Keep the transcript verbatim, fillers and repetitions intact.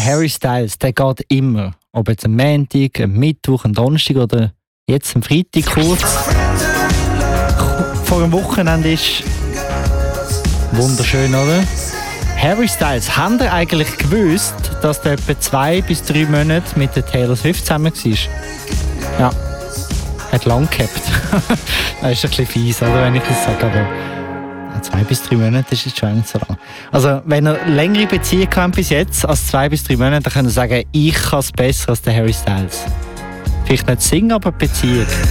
Harry Styles, der geht immer. Ob jetzt am Montag, am Mittwoch, am Donnerstag oder jetzt am Freitag kurz vor dem Wochenende ist. Wunderschön, oder? Harry Styles, habt ihr eigentlich gewusst, dass der etwa zwei bis drei Monate mit der Taylor Swift zusammen war? Ja, hat lang gehabt. Das ist ein bisschen fies, oder, wenn ich das sage, aber zwei bis drei Monate ist jetzt schon nicht so lang. Also, wenn ihr längere Beziehungen habt bis jetzt, als zwei bis drei Monate, dann könnt ihr sagen, ich kann es besser als der Harry Styles. Vielleicht nicht singen, aber Beziehung.